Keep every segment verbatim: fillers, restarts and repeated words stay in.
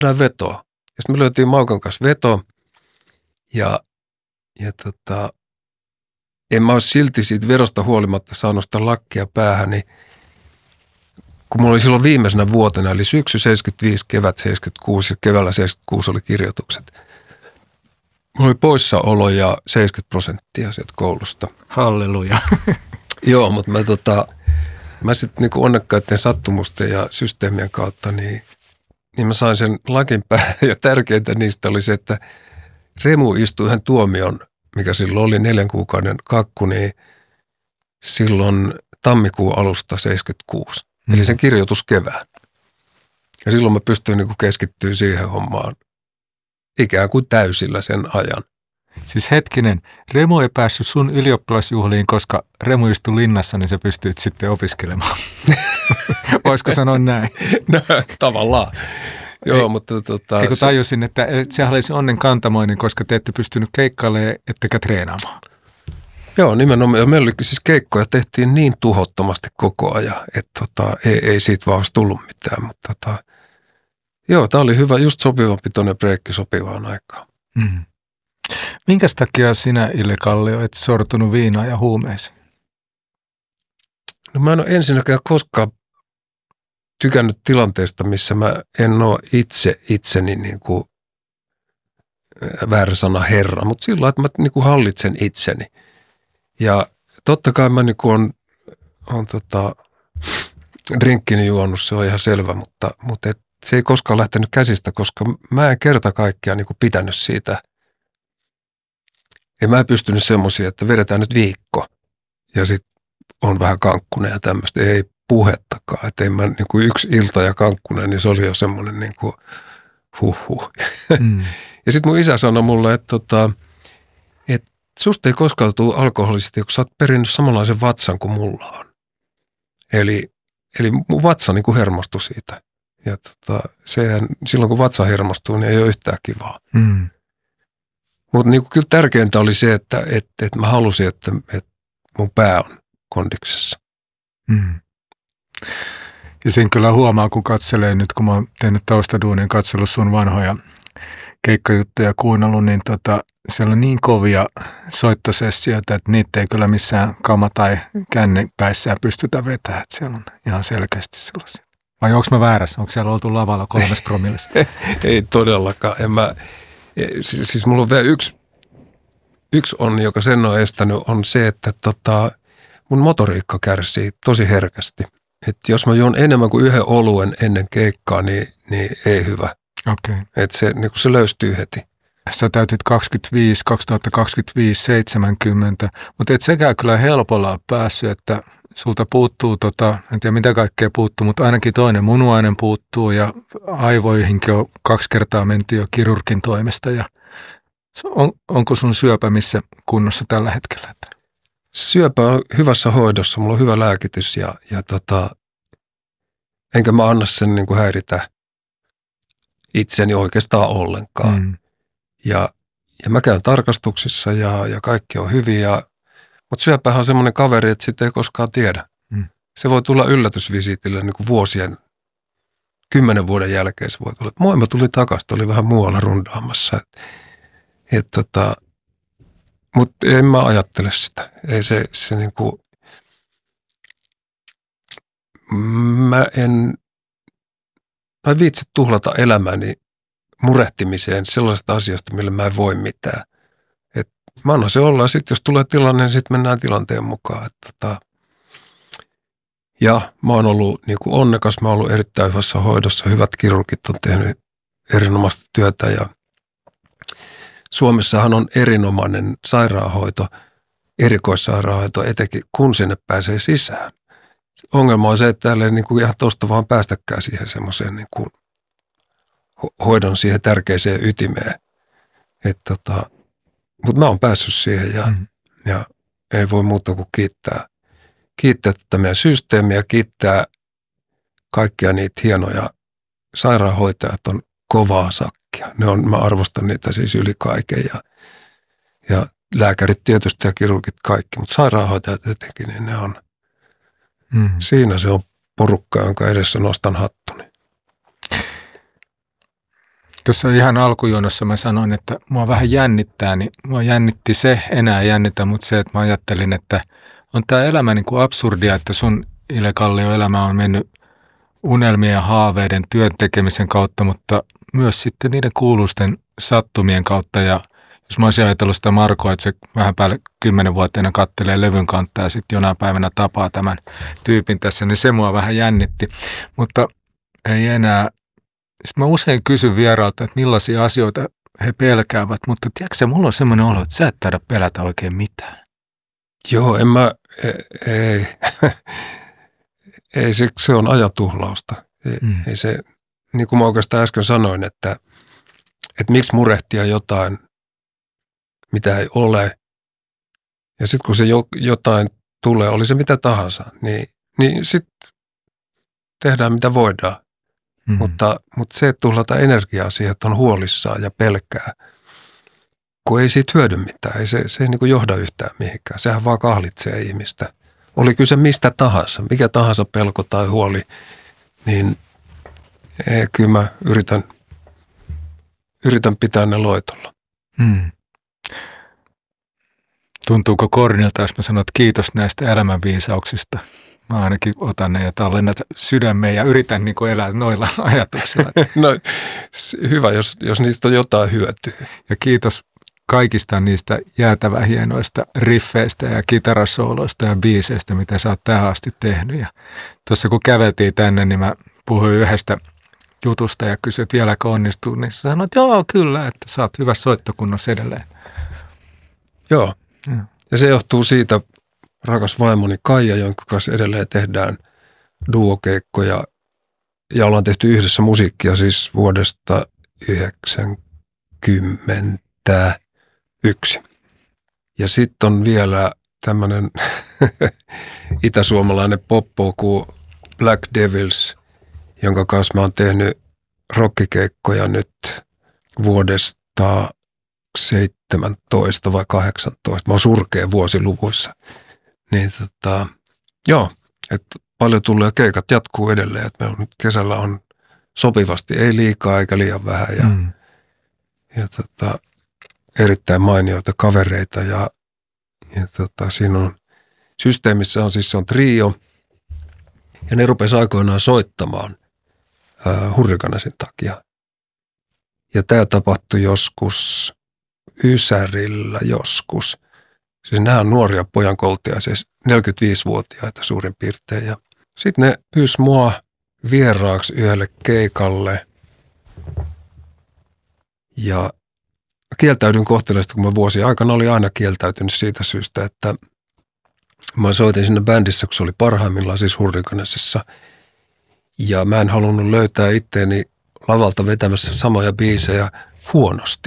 vetoa. Ja sitten me löytiin Maukan kanssa veto. Ja, ja tota, en mä olisi silti siitä vedosta huolimatta saanut sitä lakkia päähän, niin kun mulla oli silloin viimeisenä vuotena, eli syksy seitsemänkymmentäviisi, kevät seitsemänkymmentäkuusi ja keväällä seitsemänkymmentäkuusi oli kirjoitukset. Mulla oli poissaolo ja seitsemänkymmentä prosenttia sieltä koulusta. Halleluja. Joo, mutta mä, tota, mä sitten niin onnekkaiden sattumusten ja systeemien kautta, niin, niin mä sain sen lakin päähän. Ja tärkeintä niistä oli se, että Remu istui yhden tuomion, mikä silloin oli neljän kuukauden kakku, niin silloin tammikuun alusta seitsemänkymmentäkuusi. Mm. Eli sen kirjoitus kevään. Ja silloin mä pystyin niin keskittyä siihen hommaan ikään kuin täysillä sen ajan. Siis hetkinen, Remu ei päässyt sun ylioppilasjuhliin, koska Remu istui linnassa, niin sä pystyit sitten opiskelemaan. Voisiko sanoa näin? No, tavallaan. Joo, mutta tota... Eikö tajusin, että sehän olisi onnen kantamoinen, koska te ette pystynyt keikkailemaan, ettekä treenaamaan. Joo, nimenomaan. Ja meillä siis keikkoja tehtiin niin tuhottomasti koko ajan, että tota, ei, ei siitä vaan olisi tullut mitään. Mutta tota, joo, tämä oli hyvä, just sopiva pitoinen breikki sopivaan aikaan. Mm. Minkäs takia sinä, Ille Kallio, et sortunut viinaan ja huumeisiin? No mä en ole ensinnäkään koskaan tykännyt tilanteesta, missä mä en ole itse itseni niin kuin väärä sana herra, mutta sillä lailla, että mä niin kuin hallitsen itseni. Ja totta kai mä niin kuin on, on tota, drinkkini juonut, se on ihan selvä, mutta, mutta et, se ei koskaan lähtenyt käsistä, koska mä en kerta kaikkiaan niin kuin pitänyt siitä. Ja mä en pystynyt semmoisia, että vedetään nyt viikko ja sitten on vähän kankkunen ja tämmöistä. Ei puhettakaan, että en mä niin kuin yksi ilta ja kankkunen, niin se oli jo semmoinen niin kuin huh huh. Mm. Ja sitten mun isä sanoi mulle, että, tota, että susta ei koskaan tule alkoholisti, kun sä oot perinnyt samanlaisen vatsan kuin mulla on. Eli, eli mun vatsa niin kuin hermostui siitä. Ja tota, sehän, silloin kun vatsa hermostuu, niin ei ole yhtään kivaa. Mm. Mutta niin kyllä tärkeintä oli se, että, että, että mä halusin, että, että mun pää on kondiksessa. Mm. Ja sen kyllä huomaa, kun katselee nyt, kun mä oon tehnyt taustaduunin, katsellut sun vanhoja keikkajuttuja kuunnellut, niin tota, siellä on niin kovia soittosessioita, että niitä ei kyllä missään kama- tai kännipäissään pystytä vetämään. Että siellä on ihan selkeästi sellaisia. Vai onko mä väärässä? Onko siellä oltu lavalla kolmes promillessa? Ei todellakaan. En mä, siis, siis mulla on vielä yksi, yksi onni, joka sen on estänyt, on se, että tota, mun motoriikka kärsii tosi herkästi. Että jos mä juon enemmän kuin yhden oluen ennen keikkaa, niin, niin ei hyvä. Okei. Okay. Että se, niin se löystyy heti. Sä täytit kaksikymmentäviisi, kaksituhattakaksikymmentäviisi, seitsemänkymmentä, mutta et sekään kyllä helpolla ole päässyt, että sulta puuttuu, tota, en tiedä mitä kaikkea puuttuu, mutta ainakin toinen munuainen puuttuu ja aivoihinkin on kaksi kertaa menty jo kirurgin toimesta. Ja on, onko sun syöpä missä kunnossa tällä hetkellä? Syöpä on hyvässä hoidossa, mulla on hyvä lääkitys ja, ja tota, enkä mä anna sen niin kuin häiritä itseni oikeastaan ollenkaan. Mm. Ja, ja mä käyn tarkastuksissa ja, ja kaikki on hyviä, mutta syöpähän on semmoinen kaveri, että sitä ei koskaan tiedä. Mm. Se voi tulla yllätysvisiitille niin kuin vuosien, kymmenen vuoden jälkeen se voi tulla, että moi mä tulin takaisin, oli vähän muualla rundaamassa. Et, et tota, mutta en mä ajattele sitä. Ei se, se niin kuin, mä en, mä en viitsi tuhlata elämäni murehtimiseen sellaisesta asiasta, millä mä en voi mitään. Et mä annan se olla ja sitten jos tulee tilanne, niin sitten mennään tilanteen mukaan. Et tota, ja mä oon ollut niin kuin onnekas, mä oon ollut erittäin hyvässä hoidossa. Hyvät kirurgit on tehnyt erinomaista työtä ja Suomessahan on erinomainen sairaanhoito, erikoissairaanhoito, etenkin kun sinne pääsee sisään. Ongelma on se, että täällä ei niin kuin ihan tuosta vaan päästäkään siihen semmoiseen niin kuin hoidon siihen tärkeiseen ytimeen. Tota, mutta mä oon päässyt siihen ja, mm. ja ei voi muuta kuin kiittää, kiittää tätä meidän systeemiä, kiittää kaikkia niitä hienoja sairaanhoitajat on kovaa sakkia. Ne on, mä arvostan niitä siis yli kaiken ja, ja lääkärit tietysti ja kirurgit kaikki, mutta sairaanhoitajat etenkin, niin ne on, mm. siinä se on porukka, jonka edessä nostan hattuni. Tuossa ihan alkujuonossa mä sanoin, että mua vähän jännittää, niin mua jännitti se, enää jännitä, mutta se, että mä ajattelin, että on tää elämä niin kuin absurdia, että sun Ile Kallio elämä on mennyt unelmien ja haaveiden työn tekemisen kautta, mutta myös sitten niiden kuuluisten sattumien kautta. Ja jos mä olisin ajatellut sitä Markoa, että se vähän päälle kymmenenvuotiaana kattelee levyn kantaa ja sitten jonain päivänä tapaa tämän tyypin tässä, niin se mua vähän jännitti. Mutta ei enää. Sitten mä usein kysyn vieraalta, että millaisia asioita he pelkäävät, mutta tiedätkö, mulla on semmoinen olo, että sä et taida pelätä oikein mitään. Joo, en mä, ei, ei, ei se, se on ajatuhlausta. Ei, mm. ei se, niin kuin mä oikeastaan äsken sanoin, että, että miksi murehtia jotain, mitä ei ole. Ja sitten kun se jo, jotain tulee, oli se mitä tahansa, niin, niin sitten tehdään mitä voidaan. Mm. Mutta, mutta se, että tuhlata energiaa siihen, että on huolissaan ja pelkää, kun ei siitä hyödy mitään, ei se, se ei niin kuin johda yhtään mihinkään. Sehän vaan kahlitsee ihmistä. Oli kyse mistä tahansa, mikä tahansa pelko tai huoli, niin ei, kyllä mä yritän, yritän pitää ne loitolla. Mm. Tuntuuko kornilta, jos mä sanon, että kiitos näistä elämänviisauksista? Mä ainakin otan ne ja tallennat sydämeen ja yritän niin kuin elää noilla ajatuksilla. No hyvä, jos, jos niistä on jotain hyötyä. Ja kiitos kaikista niistä jäätävän hienoista riffeistä ja kitarasooloista ja biiseistä, mitä sä oot tähän asti tehnyt. Ja tuossa kun käveltiin tänne, niin mä puhuin yhdestä jutusta ja kysyin, että vieläkö onnistuu. Niin sä sanoit, että joo, kyllä, että sä oot hyvä soittokunnossa edelleen. Joo, ja. ja se johtuu siitä, rakas vaimoni Kaija, jonka kanssa edelleen tehdään duokeikkoja ja ollaan tehty yhdessä musiikkia siis vuodesta yhdeksänkymmentäyksi. Ja sitten on vielä tämmöinen itäsuomalainen poppo kuin Black Devils, jonka kanssa mä oon tehnyt rockikeikkoja nyt vuodesta seitsemäntoista vai kahdeksantoista. Mä oon surkea vuosiluvuissa. Niin tota, joo, että paljon tulee ja keikat jatkuu edelleen, että meillä nyt kesällä on sopivasti, ei liikaa eikä liian vähän ja, mm. ja tota, erittäin mainioita kavereita ja, ja tota, siinä on, systeemissä on siis se on trio ja ne rupesi aikoinaan soittamaan äh, Hurrikanesin takia. Ja tämä tapahtui joskus Ysärillä joskus. Siis nämä on nuoria pojankoltia, siis neljäkymmentäviisivuotiaita suurin piirtein. Ja sitten ne pyysi mua vieraaksi yhdelle keikalle. Ja kieltäydyin kohteleesta, kun mä vuosien aikana oli aina kieltäytynyt siitä syystä, että mä soitin sinne bändissä, kun se oli parhaimmillaan siis Hurrikanesissa. Ja mä en halunnut löytää itteeni lavalta vetämässä samoja biisejä huonosti.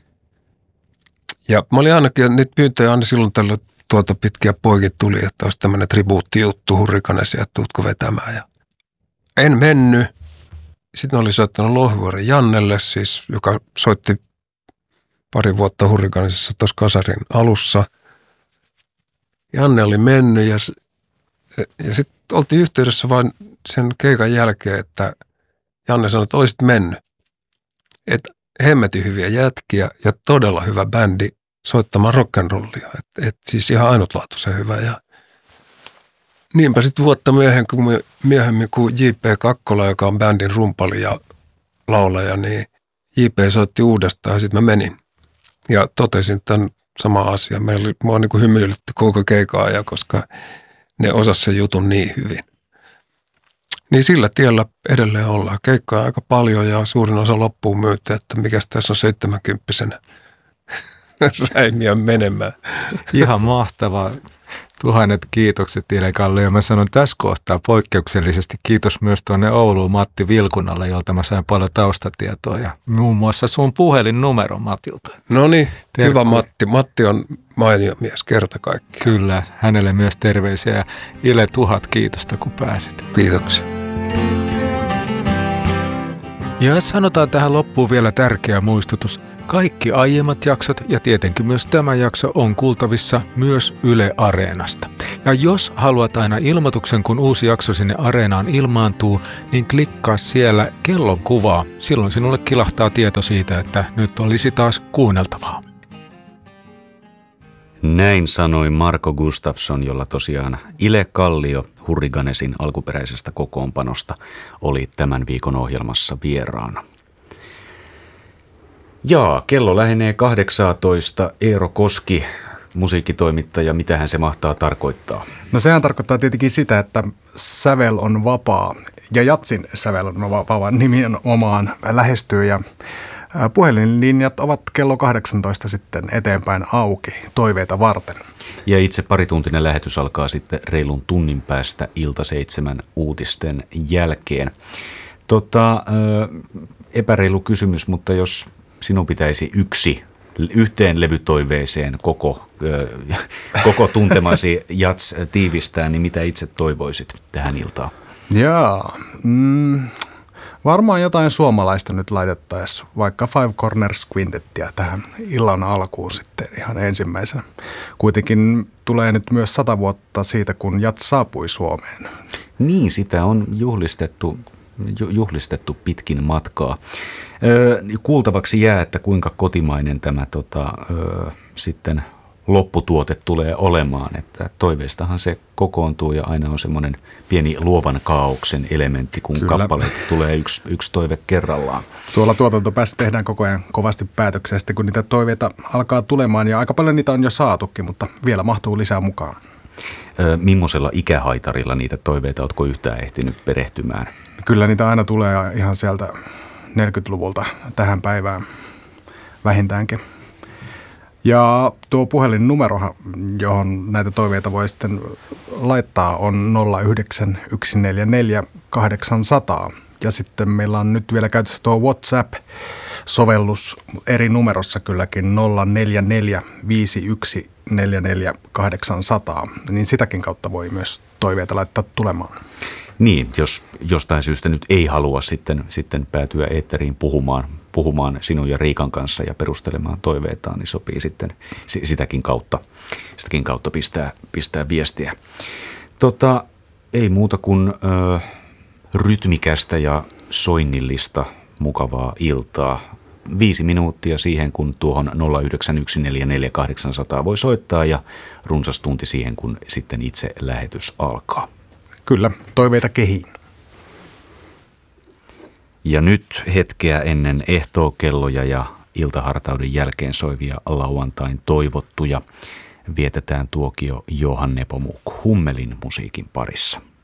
Ja mä olin ainakin, niitä pyyntöjä aina silloin tällä tuolta pitkiä poikin tuli, että olisi tämmöinen tribuuttijuttu Hurrikanesia, että tuutko vetämään. Ja en mennyt. Sitten oli soittanut Lohvuoren Jannelle, siis, joka soitti pari vuotta Hurrikanesissa tuossa Kasarin alussa. Janne oli mennyt ja, ja sitten oltiin yhteydessä vain sen keikan jälkeen, että Janne sanoi, että olisit mennyt. Että hemmetin hyviä jätkiä ja todella hyvä bändi soittamaan rock'n'rollia. Että et siis ihan ainutlaatuisen hyvä. Ja niinpä sitten vuotta myöhemmin, kun, myöhemmin kuin J P Kakkola, joka on bändin rumpali ja laulaja, niin J P soitti uudestaan ja sitten mä menin. Ja totesin tämän sama asia. Meillä oli, mua niin kuin hymyilytti koko keikaa ja koska ne osasi sen jutun niin hyvin. Niin sillä tiellä edelleen ollaan. Keikkaa aika paljon ja suurin osa loppuun myyty, että mikäs tässä on seitsemänkymppisenä räimiä menemään. Ihan mahtavaa. Tuhannet kiitokset Ile Kallio. Ja mä sanon tässä kohtaa poikkeuksellisesti kiitos myös tuonne Ouluun Matti Vilkunalle, jolta mä sain paljon taustatietoa ja muun muassa sun puhelinnumero Matilta. No niin, hyvä Matti. Matti on mainio mies kerta kaikkiaan. Kyllä, hänelle myös terveisiä ja Ile tuhat kiitosta kun pääsit. Kiitoksia. Ja sanotaan tähän loppuun vielä tärkeä muistutus. Kaikki aiemmat jaksot ja tietenkin myös tämä jakso on kuultavissa myös Yle Areenasta. Ja jos haluat aina ilmoituksen, kun uusi jakso sinne Areenaan ilmaantuu, niin klikkaa siellä kellon kuvaa. Silloin sinulle kilahtaa tieto siitä, että nyt olisi taas kuunneltavaa. Näin sanoi Marko Gustafsson, jolla tosiaan Ile Kallio Hurriganesin alkuperäisestä kokoonpanosta oli tämän viikon ohjelmassa vieraana. Jaa, kello lähenee kahdeksantoista. Eero Koski, musiikkitoimittaja, mitähän se mahtaa tarkoittaa? No sehän tarkoittaa tietenkin sitä, että sävel on vapaa ja jatsin sävel on vapaa nimenomaan lähestyy ja puhelinlinjat ovat kello kahdeksantoista sitten eteenpäin auki toiveita varten. Ja itse parituntinen lähetys alkaa sitten reilun tunnin päästä ilta seitsemän uutisten jälkeen. Tota, epäreilu kysymys, mutta jos sinun pitäisi yksi yhteen levytoiveeseen koko, koko tuntemasi jats tiivistää, niin mitä itse toivoisit tähän iltaan? Jaa, mm, varmaan jotain suomalaista nyt laitettaisiin, vaikka Five Corners Quintettiä tähän illan alkuun sitten ihan ensimmäisenä. Kuitenkin tulee nyt myös sata vuotta siitä, kun jats saapui Suomeen. Niin, sitä on juhlistettu, juhlistettu pitkin matkaa. Öö, kuultavaksi jää, että kuinka kotimainen tämä tota, öö, sitten lopputuote tulee olemaan. Että toiveistahan se kokoontuu ja aina on semmoinen pieni luovan kaauksen elementti, kun Kyllä. kappaleet tulee yksi, yksi toive kerrallaan. Tuolla tuotantopäässä tehdään koko ajan kovasti päätöksiä, sitten kun niitä toiveita alkaa tulemaan ja aika paljon niitä on jo saatukin, mutta vielä mahtuu lisää mukaan. Öö, millaisella ikähaitarilla niitä toiveita oletko yhtään ehtinyt perehtymään? Kyllä niitä aina tulee ihan sieltä neljäkymmentäluvulta tähän päivään vähintäänkin. Ja tuo puhelinnumerohan, johon näitä toiveita voi sitten laittaa, on nolla yhdeksän yksi neljä neljä kahdeksan nolla nolla. Ja sitten meillä on nyt vielä käytössä tuo WhatsApp-sovellus eri numerossa kylläkin nolla neljä neljä viisi yksi neljä neljä kahdeksan nolla nolla. Niin sitäkin kautta voi myös toiveita laittaa tulemaan. Niin, jos jostain syystä nyt ei halua sitten, sitten päätyä eetteriin puhumaan, puhumaan sinun ja Riikan kanssa ja perustelemaan toiveitaan, niin sopii sitten sitäkin kautta, sitäkin kautta pistää, pistää viestiä. Tota, ei muuta kuin ö, rytmikästä ja soinnillista mukavaa iltaa. Viisi minuuttia siihen, kun tuohon nolla yhdeksän yksi neljä neljä kahdeksan nolla nolla voi soittaa ja runsas tunti siihen, kun sitten itse lähetys alkaa. Kyllä, toiveita kehiin. Ja nyt hetkeä ennen ehtookelloja ja iltahartauden jälkeen soivia lauantain toivottuja vietetään tuokio Johan Nepomuk Hummelin musiikin parissa.